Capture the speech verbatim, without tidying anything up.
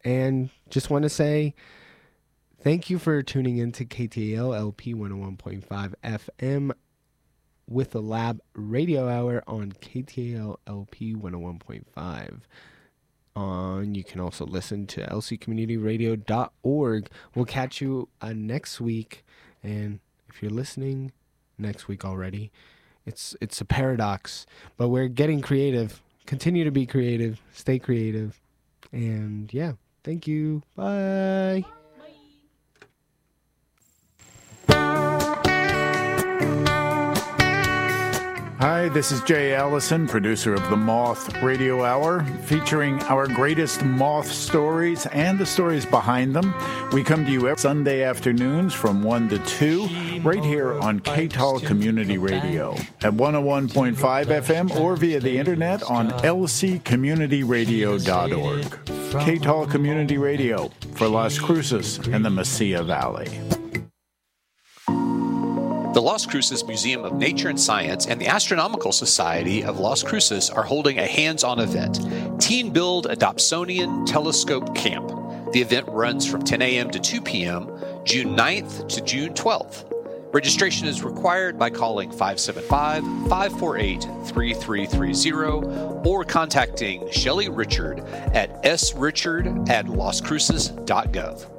And just want to say thank you for tuning in to K T A L L P one oh one point five F M with the Lab Radio Hour on K T A L L P one oh one point five. On you can also listen to L C community radio dot org. We'll catch you uh, next week. And if you're listening next week already, it's it's a paradox, but we're getting creative. Continue to be creative, stay creative, and yeah, thank you. Bye. Hi, this is Jay Allison, producer of the Moth Radio Hour, featuring our greatest moth stories and the stories behind them. We come to you every Sunday afternoons from one to two, right here on K T A L Community Radio at one oh one point five F M or via the internet on L C community radio dot org. K T A L Community Radio for Las Cruces and the Mesilla Valley. The Las Cruces Museum of Nature and Science and the Astronomical Society of Las Cruces are holding a hands-on event, Teen Build a Dobsonian Telescope Camp. The event runs from ten a.m. to two p.m., June ninth to June twelfth. Registration is required by calling five seven five, five four eight, three three three zero or contacting Shelley Richard at s richard at las cruces dot gov.